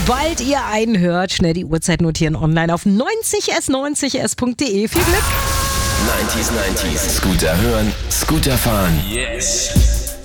Sobald ihr einen hört, schnell die Uhrzeit notieren online auf 90s90s.de. Viel Glück! 90s. Scooter hören, Scooter fahren. Yes.